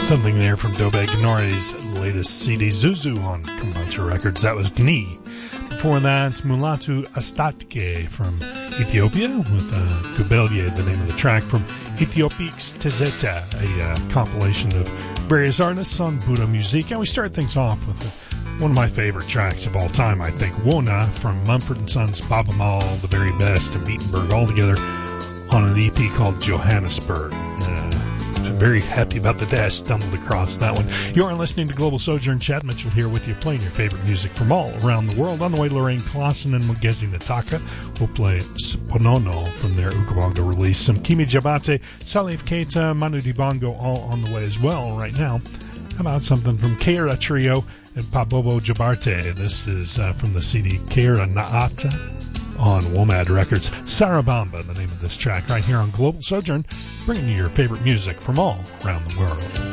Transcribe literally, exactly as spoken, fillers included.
Something there from Dobe Gnore's latest C D, Zuzu, on Kombucha Records. That was Gni. Before that, Mulatu Astatke from Ethiopia with uh, Gubelye, the name of the track, from Ethiopics Tezeta, a uh, compilation of various artists on Buddha music. And we start things off with uh, one of my favorite tracks of all time, I think, Wona, from Mumford and Sons, Baba Mal, The Very Best, and Beatenberg, all together on an E P called Johannesburg. Uh, Very happy about the dash. Stumbled across that one. You are listening to Global Sojourn. Chad Mitchell here with you, playing your favorite music from all around the world. On the way, Lorraine Clausen and Mugezi Nataka will play Sponono from their Ukabongo release. Some Kimi Jabate, Salif Keita, Manu Dibango, all on the way as well right now. How about something from Keira Trio and Pabobo Jabarte? This is uh, from the C D Keira Naata on WOMAD Records. Sarabamba, the name of this track, right here on Global Sojourn, bringing you your favorite music from all around the world.